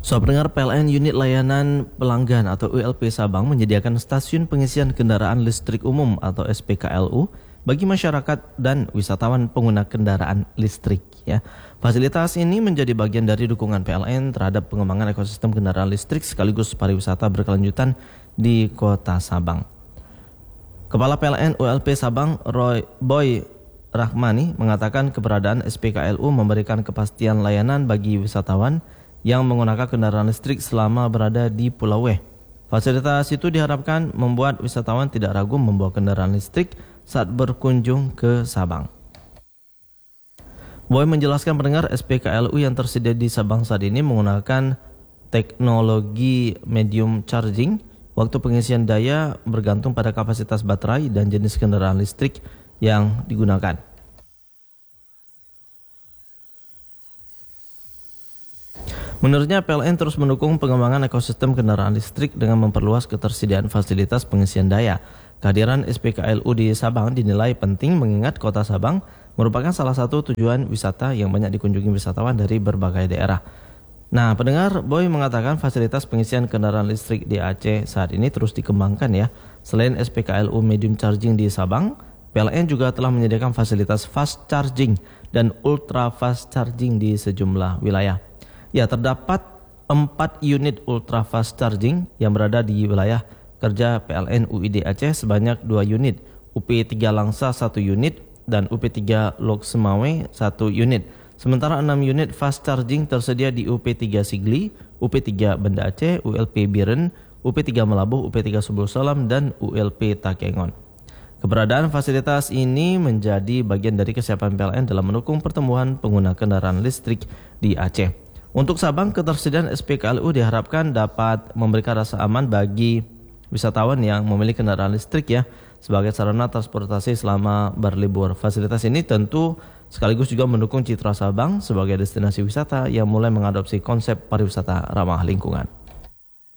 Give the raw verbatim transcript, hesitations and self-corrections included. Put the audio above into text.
So, pendengar, P L N Unit Layanan Pelanggan atau U L P Sabang menyediakan stasiun pengisian kendaraan listrik umum atau S P K L U bagi masyarakat dan wisatawan pengguna kendaraan listrik. Ya, fasilitas ini menjadi bagian dari dukungan P L N terhadap pengembangan ekosistem kendaraan listrik sekaligus pariwisata berkelanjutan di Kota Sabang. Kepala P L N U L P Sabang, Roy Boy Rahmani, mengatakan keberadaan S P K L U memberikan kepastian layanan bagi wisatawan yang menggunakan kendaraan listrik selama berada di Pulau W. Fasilitas itu diharapkan membuat wisatawan tidak ragu membawa kendaraan listrik saat berkunjung ke Sabang. Boy menjelaskan pendengar, S P K L U yang tersedia di Sabang saat ini menggunakan teknologi medium charging. Waktu pengisian daya bergantung pada kapasitas baterai dan jenis kendaraan listrik yang digunakan. Menurutnya, P L N terus mendukung pengembangan ekosistem kendaraan listrik dengan memperluas ketersediaan fasilitas pengisian daya. Kehadiran S P K L U di Sabang dinilai penting mengingat Kota Sabang merupakan salah satu tujuan wisata yang banyak dikunjungi wisatawan dari berbagai daerah. Nah, pendengar, Boy mengatakan fasilitas pengisian kendaraan listrik di Aceh saat ini terus dikembangkan ya. Selain S P K L U medium charging di Sabang, P L N juga telah menyediakan fasilitas fast charging dan ultra fast charging di sejumlah wilayah. Ya, terdapat empat unit ultra fast charging yang berada di wilayah kerja P L N U I D Aceh sebanyak dua unit, U P tiga Langsa satu unit, dan U P tiga Lok Semawe satu unit. Sementara enam unit fast charging tersedia di U P tiga Sigli, U P tiga Banda Aceh, U L P Biren, U P tiga Melabuh, U P tiga Subul Salam, dan U L P Takengon. Keberadaan fasilitas ini menjadi bagian dari kesiapan P L N dalam mendukung pertumbuhan pengguna kendaraan listrik di Aceh. Untuk Sabang, ketersediaan S P K L U diharapkan dapat memberikan rasa aman bagi wisatawan yang memiliki kendaraan listrik ya, sebagai sarana transportasi selama berlibur. Fasilitas ini tentu sekaligus juga mendukung citra Sabang sebagai destinasi wisata yang mulai mengadopsi konsep pariwisata ramah lingkungan.